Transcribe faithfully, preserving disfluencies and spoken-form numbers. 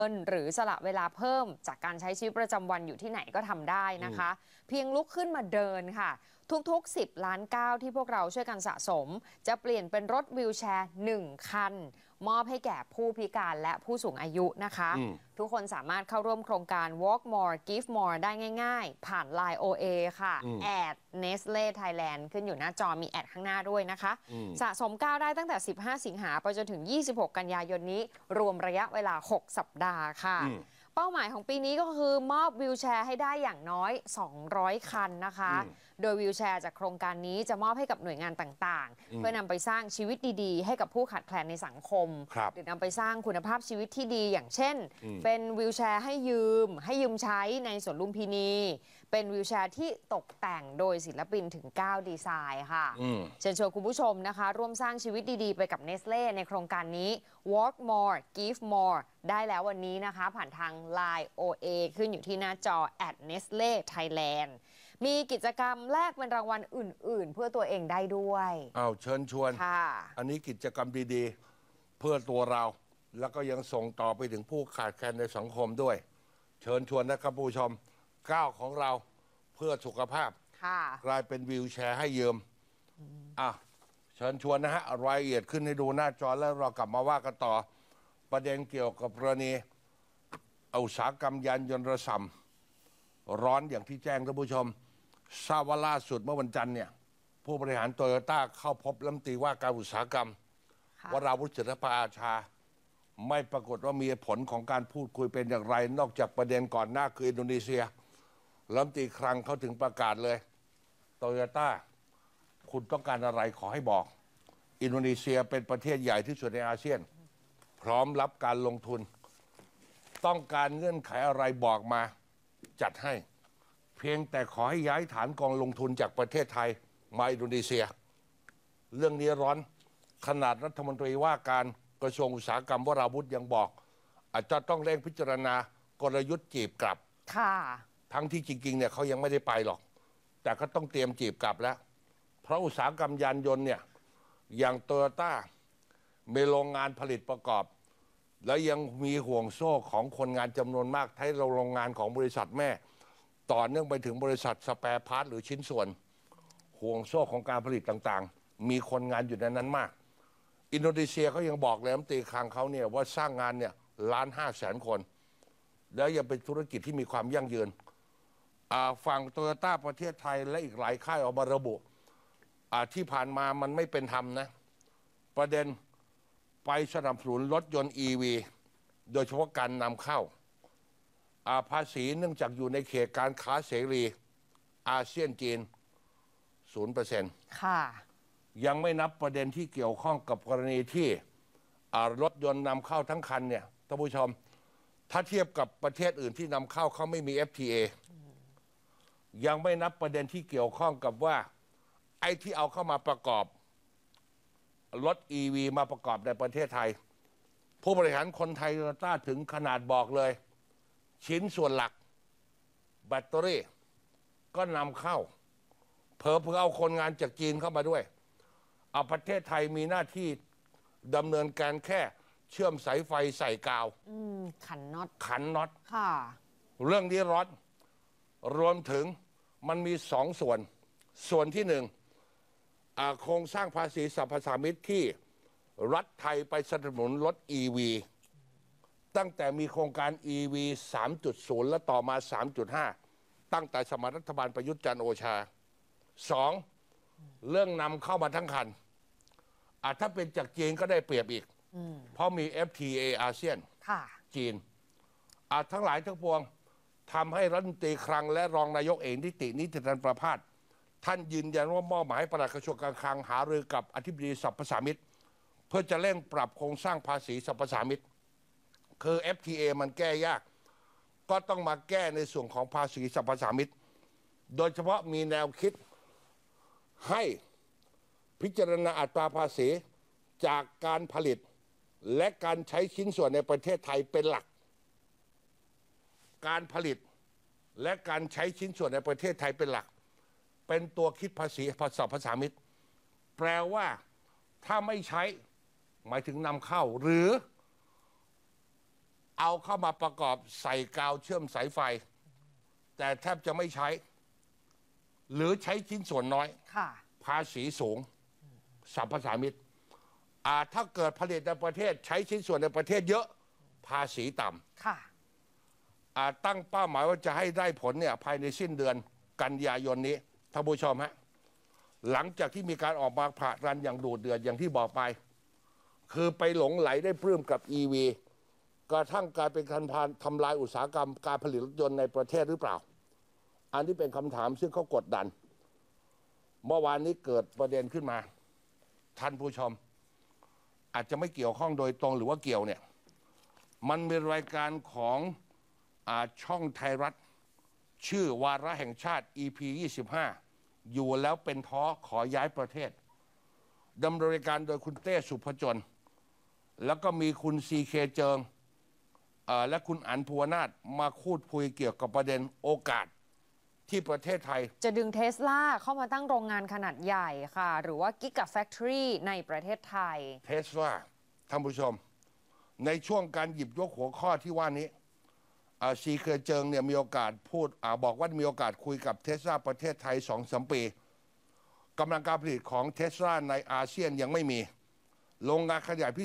หรือสละเวลาเพิ่มจากการใช้ชีวิตประจำวันอยู่ที่ไหนก็ทำได้นะคะเพียงลุกขึ้นมาเดินค่ะทุกๆสิบล้านก้าวที่พวกเราช่วยกันสะสมจะเปลี่ยนเป็นรถวีลแชร์หนึ่งคันมอบให้แก่ผู้พิการและผู้สูงอายุนะคะทุกคนสามารถเข้าร่วมโครงการ Walk More Give More ได้ง่ายๆผ่าน ไลน์ โอ เอ ค่ะแอด Nestle Thailand ขึ้นอยู่หน้าจอมีแอดข้างหน้าด้วยนะคะสะสมก้าวได้ตั้งแต่สิบห้าสิงหาไปจนถึงยี่สิบหกกันยายนนี้รวมระยะเวลาหกสัปดาห์ค่ะเป้าหมายของปีนี้ก็คือมอบวีลแชร์ให้ได้อย่างน้อยสองร้อยคันนะคะโดยวีลแชร์จากโครงการนี้จะมอบให้กับหน่วยงานต่างๆเพื่อนำไปสร้างชีวิตดีๆให้กับผู้ขาดแคลนในสังคมหรือนำไปสร้างคุณภาพชีวิตที่ดีอย่างเช่นเป็นวีลแชร์ให้ยืมให้ยืมใช้ในสวนลุมพินีเป็นวีลแชร์ที่ตกแต่งโดยศิลปินถึงเก้าดีไซน์ค่ะเชิญชวนคุณผู้ชมนะคะร่วมสร้างชีวิตดีๆไปกับ Nestle ในโครงการนี้ Walk More Give More ได้แล้ววันนี้นะคะผ่านทาง ไลน์ โอ เอ ขึ้นอยู่ที่หน้าจอ แอด Nestle Thailand มีกิจกรรมแลกเป็นรางวัลอื่นๆเพื่อตัวเองได้ด้วยอ้าวเชิญชวนอันนี้กิจกรรมดีๆเพื่อตัวเราแล้วก็ยังส่งต่อไปถึงผู้ขาดแคลนในสังคมด้วยเชิญชวนนะครับผู้ชมก้าวของเราเพื่อสุขภาพกลายเป็นวีลแชร์ให้ยืมอ่ะเชิญชวนนะฮะรายละเอียดขึ้นให้ดูหน้าจอแล้วเรากลับมาว่ากันต่อประเด็นเกี่ยวกับกรณีอุตสาหกรรมยานยนต์ระส่ำร้อนอย่างที่แจ้งท่านผู้ชมทราบว่าล่าสุดเมื่อวันจันทร์เนี่ยผู้บริหารโตโยต้าเข้าพบรัฐมนตรีว่าการอุตสาหกรรมวราวุฒิศิลปอาชาไม่ปรากฏว่ามีผลของการพูดคุยเป็นอย่างไรนอกจากประเด็นก่อนหน้าคืออินโดนีเซียรัฐมนตรีคลังเขาถึงประกาศเลยโตโยต้าคุณต้องการอะไรขอให้บอกอินโดนีเซียเป็นประเทศใหญ่ที่สุดในอาเซียนพร้อมรับการลงทุนต้องการเงื่อนไขอะไรบอกมาจัดให้เพียงแต่ขอให้ย้ายฐานกองลงทุนจากประเทศไทยมาอินโดนีเซียเรื่องนี้ร้อนขนาดรัฐมนตรีว่าการกระทรวงอุตสาหกรรมวราวุฒิยังบอกอาจจะต้องเร่งพิจารณากลยุทธ์จีบกลับค่ะทั้งที่จริงๆเนี่ยเขายังไม่ได้ไปหรอกแต่ก็ต้องเตรียมจีบกลับแล้วเพราะอุตสาหกรรมยานยนต์เนี่ยอย่างโตโยต้ามีโรงงานผลิตประกอบแล้วยังมีห่วงโซ่ของคนงานจำนวนมากทั้งโรงงานของบริษัทแม่ต่อเนื่องไปถึงบริษัทสแปร์พาร์ทหรือชิ้นส่วนห่วงโซ่ของการผลิตต่างๆมีคนงานอยู่ในนั้นมากอินโดนีเซียเขายังบอกเลยรัฐมนตรีคลังเขาเนี่ยว่าสร้างงานเนี่ยล้านห้าแสนคนแล้วยังเป็นธุรกิจที่มีความยั่งยืนฝั่งโตโยต้าประเทศไทยและอีกหลายค่ายออกมาระบุที่ผ่านมามันไม่เป็นธรรมนะประเด็นไปสนับสนุนรถยนต์ อี วี โดยเฉพาะการนำเข้าภาษีเนื่องจากอยู่ในเขตการค้าเสรีอาเซียนจีน ศูนย์เปอร์เซ็นต์ ค่ะยังไม่นับประเด็นที่เกี่ยวข้องกับกรณีที่รถยนต์นำเข้าทั้งคันเนี่ยท่านผู้ชมถ้าเทียบกับประเทศอื่นที่นำเข้าเขาไม่มี เอฟ ที เอ ยังไม่นับประเด็นที่เกี่ยวข้องกับว่าไอ้ที่เอาเข้ามาประกอบรถ อี วี มาประกอบในประเทศไทยผู้บริหารคนไทยโตโยต้าถึงขนาดบอกเลยชิ้นส่วนหลักแบตเตอรี่ก็นำเข้าเผลอเพื่อเอาคนงานจากจีนเข้ามาด้วยเอาประเทศไทยมีหน้าที่ดำเนินการแค่เชื่อมสายไฟใส่กาวขันน็อตขันน็อตค่ะเรื่องนี้ร้อนรวมถึงมันมีสองส่วนส่วนที่หนึ่งโครงสร้างภาษีสรรพสามิตที่รัฐไทยไปสนับสนุนรถ อี วี ตั้งแต่มีโครงการ อี วี สามจุดศูนย์ และต่อมา สามจุดห้า ตั้งแต่สมัยรัฐบาลประยุทธ์จันทร์โอชาสองเรื่องนำเข้ามาทั้งคันถ้าเป็นจากจีนก็ได้เปรียบอีกเพราะมี เอฟ ที เอ อาเซียนจีนทั้งหลายทั้งปวงทำให้รัฐมนตรีคลังและรองนายกเอกนิตินิตินันท์ประภาสท่านยืนยันว่ามอบหมายปลัดกระทรวงการคลังหารือกับอธิบดีสรรพสามิตเพื่อจะเร่งปรับโครงสร้างภาษีสรรพสามิตคือ เอฟ ที เอ มันแก้ยากก็ต้องมาแก้ในส่วนของภาษีสรรพสามิตโดยเฉพาะมีแนวคิดให้พิจารณาอัตราภาษีจากการผลิตและการใช้ชิ้นส่วนในประเทศไทยเป็นหลักการผลิตและการใช้ชิ้นส่วนในประเทศไทยเป็นหลักเป็นตัวคิดภาษีสรรพสามิตแปลว่าถ้าไม่ใช้หมายถึงนำเข้าหรือเอาเข้ามาประกอบใส่กาวเชื่อมสายไฟ แต่แทบจะไม่ใช้ หรือใช้ชิ้นส่วนน้อยค่ะภาษีสูงสัมปทานมิตรอ่าถ้าเกิดผลิตในประเทศใช้ชิ้นส่วนในประเทศเยอะภาษีต่ำค่ะอ่าตั้งเป้าหมายว่าจะให้ได้ผลเนี่ยภายในสิ้นเดือนกันยายนนี้ท่านผู้ชมฮะหลังจากที่มีการออกมาผลักดันอย่างดูดเดือดอย่างที่บอกไป คือไปหลงไหลได้ปลื้มกับ อี วี กระทั่งกลายเป็นการพานทำลายอุตสาหกรรมการผลิตรถยนต์ในประเทศหรือเปล่า อันนี้เป็นคำถามซึ่งเขากดดัน เมื่อวานนี้เกิดประเด็นขึ้นมา ท่านผู้ชม อาจจะไม่เกี่ยวข้องโดยตรงหรือว่าเกี่ยวเนี่ยมันมีรายการของอาช่องไทยรัฐ ชื่อวาระแห่งชาติ อี พี ยี่สิบห้า อยู่แล้วเป็นท้อขอย้ายประเทศดำเนินรายการโดยคุณเต้สุภจน แล้วก็มีคุณซีเคเจิงและคุณอั๋นภูวนาถมาพูดคุยเกี่ยวกับประเด็นโอกาสที่ประเทศไทยจะดึงเทสลาเข้ามาตั้งโรงงานขนาดใหญ่ค่ะ หรือว่า Giga Factory ในประเทศไทยเทสลาท่านผู้ชม ในช่วงการหยิบยกหัวข้อที่ว่านี้ซีเคเจิงเนี่ยมีโอกาสพูดอบอกว่ามีโอกาสคุยกับเทสลาประเทศไทยสองสามปีกำลังการผลิตของเทสลาในอาเซียนยังไม่มีโรงงานขยายพิ